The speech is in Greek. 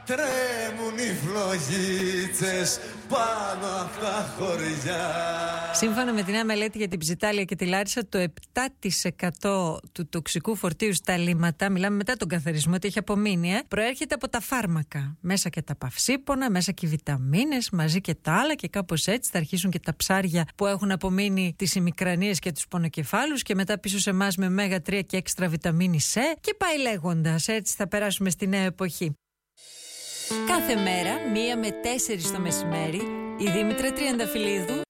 τρέμουν οι φλογίτσες πάνω από τα χωριά. Σύμφωνα με τη νέα μελέτη για την Ψιτάλια και τη Λάρισα, το 7% του τοξικού φορτίου στα λίμματα, μιλάμε μετά τον καθαρισμό, ότι έχει απομείνει, προέρχεται από τα φάρμακα. Μέσα και τα παυσίπονα, μέσα και οι βιταμίνες, μαζί και τα άλλα, και κάπως έτσι θα αρχίσουν και τα ψάρια που έχουν απομείνει τις ημικρανίες και τους πονοκεφάλους, και μετά πίσω σε εμάς με μέγα 3 και έξτρα βιταμίνη C, και πάει λέγοντας. Έτσι θα περάσουμε στη νέα εποχή. Κάθε μέρα, 1 με 4 το μεσημέρι, η Δήμητρα Τριανταφυλλίδου